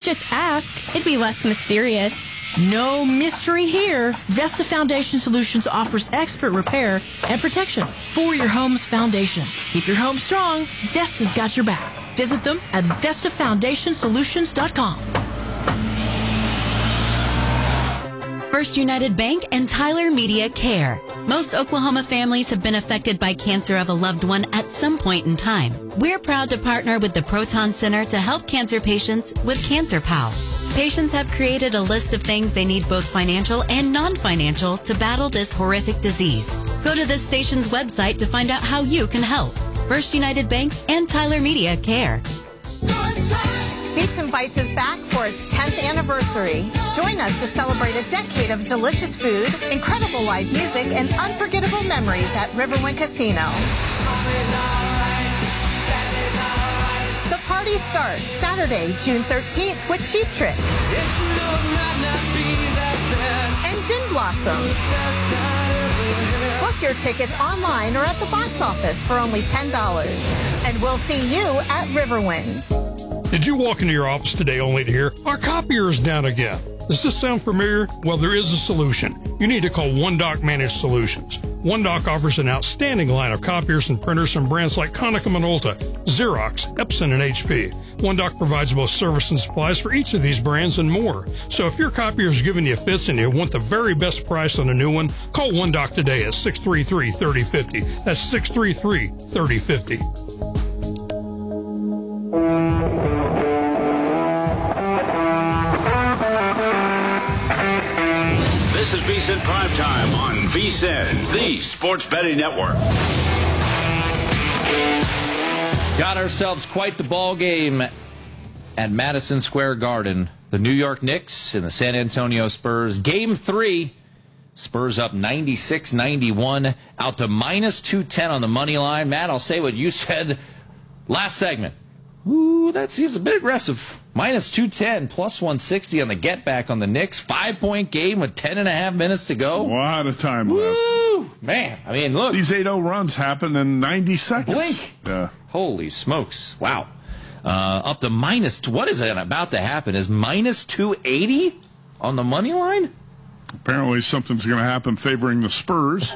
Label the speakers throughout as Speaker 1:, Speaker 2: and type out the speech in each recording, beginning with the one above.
Speaker 1: Just ask. It'd be less mysterious.
Speaker 2: No mystery here. Vesta Foundation Solutions offers expert repair and protection for your home's foundation. Keep your home strong. Vesta's got your back. Visit them at VestaFoundationSolutions.com.
Speaker 3: First United Bank and Tyler Media Care. Most Oklahoma families have been affected by cancer of a loved one at some point in time. We're proud to partner with the Proton Center to help cancer patients with Cancer Pal. Patients have created a list of things they need, both financial and non-financial, to battle this horrific disease. Go to this station's website to find out how you can help. First United Bank and Tyler Media Care.
Speaker 4: Beats and Bites is back for its 10th anniversary. Join us to celebrate a decade of delicious food, incredible live music, and unforgettable memories at Riverwind Casino. The party starts Saturday, June 13th with Cheap Trick and Gin Blossoms. Book your tickets online or at the box office for only $10. And we'll see you at Riverwind.
Speaker 5: Did you walk into your office today only to hear, our copier is down again? Does this sound familiar? Well, there is a solution. You need to call OneDoc Managed Solutions. OneDoc offers an outstanding line of copiers and printers from brands like Konica Minolta, Xerox, Epson, and HP. OneDoc provides both service and supplies for each of these brands and more. So if your copier is giving you fits and you want the very best price on a new one, call OneDoc today at 633-3050. That's 633-3050.
Speaker 6: This is VSiN Primetime on VSiN, the Sports Betting Network.
Speaker 7: Got ourselves quite the ball game at Madison Square Garden. The New York Knicks and the San Antonio Spurs. Game 3. Spurs up 96-91, out to minus 210 on the money line. Matt, I'll say what you said last segment. Ooh, that seems a bit aggressive. Minus 210, plus 160 on the get back on the Knicks. 5-point game with 10.5 minutes to go.
Speaker 8: A lot of time left.
Speaker 7: Woo! Man, I mean, look.
Speaker 8: These 8-0 runs happen in 90 seconds.
Speaker 7: Blink.
Speaker 8: Yeah.
Speaker 7: Holy smokes. Wow. Up to minus, what is about to happen? Is minus 280 on the money line?
Speaker 8: Apparently something's going to happen favoring the Spurs.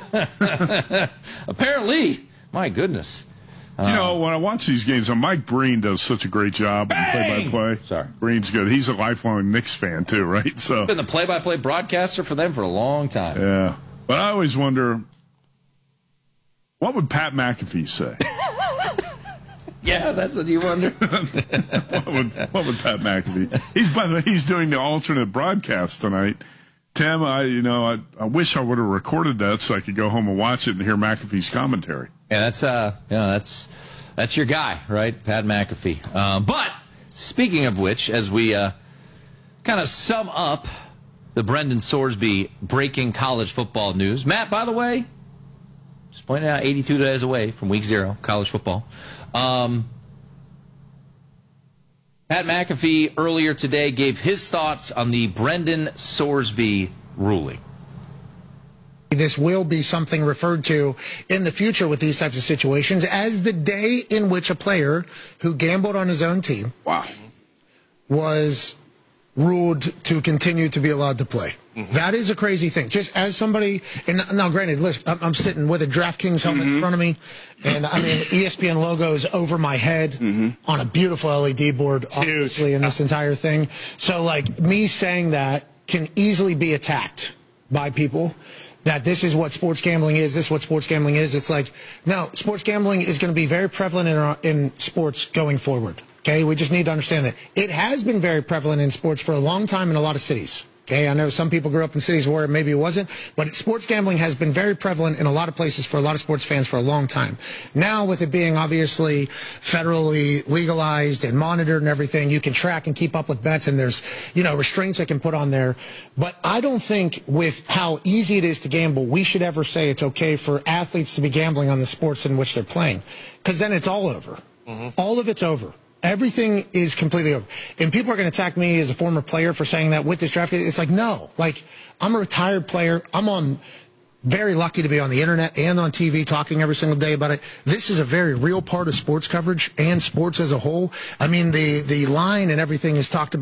Speaker 7: Apparently. My goodness.
Speaker 8: You know, when I watch these games, Mike Breen does such a great job on play-by-play.
Speaker 7: Sorry.
Speaker 8: Breen's good. He's a lifelong Knicks fan, too, right? So
Speaker 7: been the play-by-play broadcaster for them for a long time.
Speaker 8: Yeah. But I always wonder, what would Pat McAfee say?
Speaker 7: Yeah, that's what you wonder.
Speaker 8: what would Pat McAfee? By the way, he's doing the alternate broadcast tonight. Tim, I wish I would have recorded that so I could go home and watch it and hear McAfee's commentary.
Speaker 7: Yeah, that's your guy, right? Pat McAfee. But speaking of which, as we kind of sum up the Brendan Sorsby breaking college football news. Matt, by the way, just pointing out 82 days away from week 0, college football. Pat McAfee earlier today gave his thoughts on the Brendan Sorsby ruling.
Speaker 9: This will be something referred to in the future with these types of situations as the day in which a player who gambled on his own team was ruled to continue to be allowed to play. That is a crazy thing. Just as somebody, and now granted, listen, I'm sitting with a DraftKings helmet in front of me, and I mean, ESPN logo is over my head on a beautiful LED board, obviously, in this entire thing. So, like, me saying that can easily be attacked by people. That this is what sports gambling is, this is what sports gambling is. It's like, no, sports gambling is going to be very prevalent in sports going forward. Okay, we just need to understand that. It has been very prevalent in sports for a long time in a lot of cities. Okay, I know some people grew up in cities where maybe it wasn't, but sports gambling has been very prevalent in a lot of places for a lot of sports fans for a long time. Now, with it being obviously federally legalized and monitored and everything, you can track and keep up with bets, and there's, restraints I can put on there. But I don't think with how easy it is to gamble, we should ever say it's okay for athletes to be gambling on the sports in which they're playing, because then it's all over. All of it's over. Everything is completely over. And people are going to attack me as a former player for saying that with this draft. It's like, no. Like, I'm a retired player. I'm very lucky to be on the internet and on TV talking every single day about it. This is a very real part of sports coverage and sports as a whole. I mean, the line and everything is talked about.